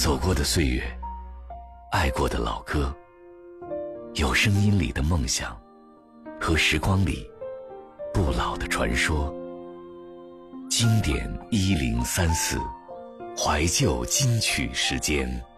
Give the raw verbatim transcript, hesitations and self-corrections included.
走过的岁月，爱过的老歌，有声音里的梦想，和时光里不老的传说。经典一零三四，怀旧金曲时间。